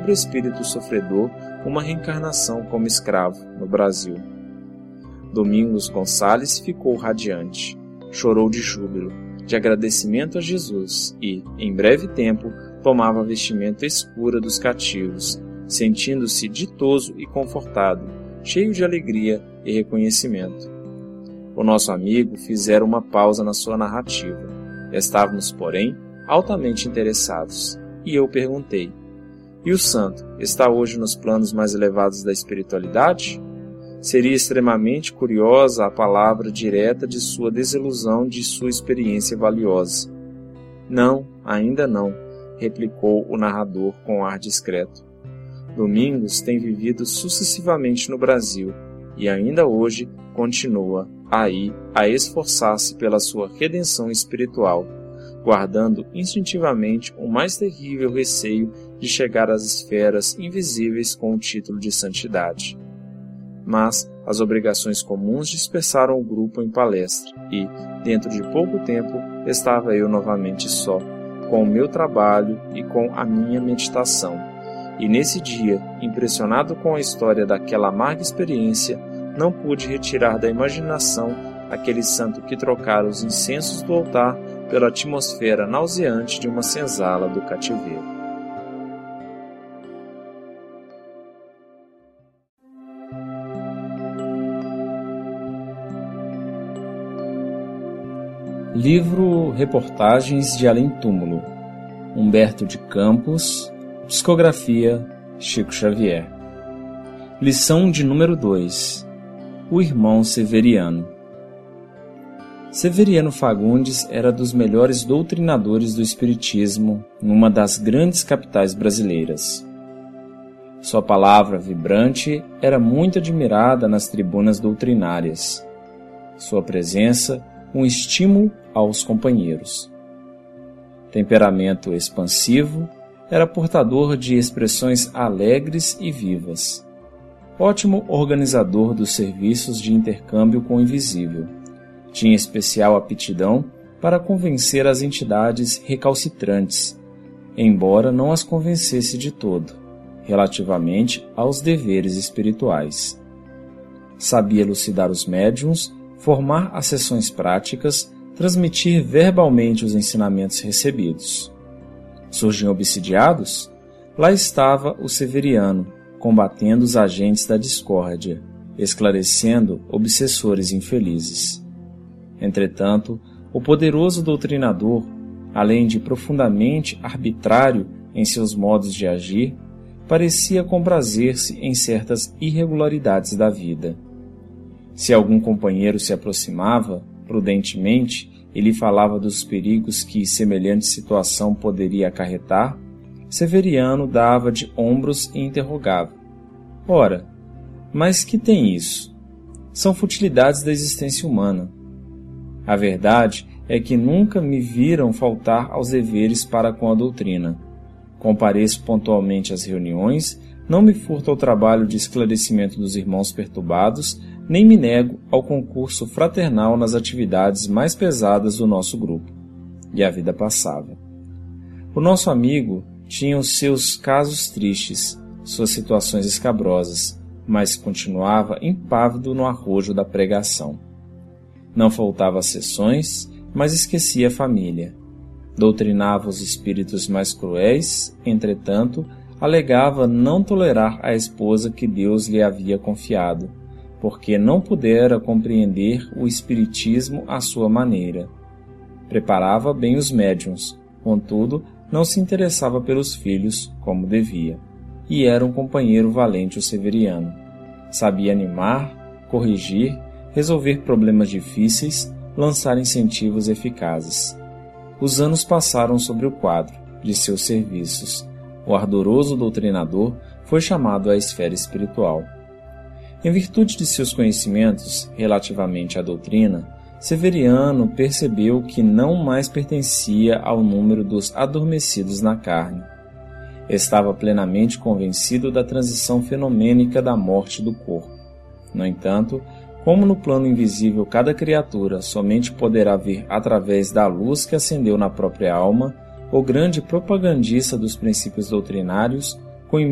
pobre espírito sofredor uma reencarnação como escravo no Brasil. Domingos Gonçalves ficou radiante, chorou de júbilo, de agradecimento a Jesus e, em breve tempo, tomava a vestimenta escura dos cativos, sentindo-se ditoso e confortado, cheio de alegria e reconhecimento. O nosso amigo fizera uma pausa na sua narrativa. Estávamos, porém, altamente interessados, e eu perguntei: e o santo está hoje nos planos mais elevados da espiritualidade? Seria extremamente curiosa a palavra direta de sua desilusão de sua experiência valiosa. Não, ainda não, replicou o narrador com ar discreto. Domingos tem vivido sucessivamente no Brasil e ainda hoje continua aí a esforçar-se pela sua redenção espiritual, guardando instintivamente o mais terrível receio de chegar às esferas invisíveis com o título de santidade. Mas as obrigações comuns dispersaram o grupo em palestra e, dentro de pouco tempo, estava eu novamente só, com o meu trabalho e com a minha meditação. E nesse dia, impressionado com a história daquela amarga experiência, não pude retirar da imaginação aquele santo que trocara os incensos do altar pela atmosfera nauseante de uma senzala do cativeiro. Livro Reportagens de Além Túmulo, Humberto de Campos, Psicografia, Chico Xavier. Lição de número 2. O irmão Severiano. Severiano Fagundes era dos melhores doutrinadores do espiritismo numa das grandes capitais brasileiras. Sua palavra vibrante era muito admirada nas tribunas doutrinárias. Sua presença, um estímulo aos companheiros. Temperamento expansivo, era portador de expressões alegres e vivas. Ótimo organizador dos serviços de intercâmbio com o invisível. Tinha especial aptidão para convencer as entidades recalcitrantes, embora não as convencesse de todo, relativamente aos deveres espirituais. Sabia elucidar os médiuns, formar as sessões práticas, transmitir verbalmente os ensinamentos recebidos. Surgiam obsidiados? Lá estava o Severiano, combatendo os agentes da discórdia, esclarecendo obsessores infelizes. Entretanto, o poderoso doutrinador, além de profundamente arbitrário em seus modos de agir, parecia comprazer-se em certas irregularidades da vida. Se algum companheiro se aproximava, prudentemente, e lhe falava dos perigos que semelhante situação poderia acarretar, Severiano dava de ombros e interrogava: ora, mas que tem isso? São futilidades da existência humana. A verdade é que nunca me viram faltar aos deveres para com a doutrina. Compareço pontualmente às reuniões, não me furto ao trabalho de esclarecimento dos irmãos perturbados, nem me nego ao concurso fraternal nas atividades mais pesadas do nosso grupo. E a vida passava. O nosso amigo tinha os seus casos tristes, suas situações escabrosas, mas continuava impávido no arrojo da pregação. Não faltava às sessões, mas esquecia a família. Doutrinava os espíritos mais cruéis, entretanto, alegava não tolerar a esposa que Deus lhe havia confiado, porque não pudera compreender o espiritismo à sua maneira. Preparava bem os médiuns, contudo, não se interessava pelos filhos como devia. E era um companheiro valente o Severiano. Sabia animar, corrigir, resolver problemas difíceis, lançar incentivos eficazes. Os anos passaram sobre o quadro de seus serviços. O ardoroso doutrinador foi chamado à esfera espiritual. Em virtude de seus conhecimentos relativamente à doutrina, Severiano percebeu que não mais pertencia ao número dos adormecidos na carne. Estava plenamente convencido da transição fenomênica da morte do corpo. No entanto, como no plano invisível cada criatura somente poderá ver através da luz que acendeu na própria alma, o grande propagandista dos princípios doutrinários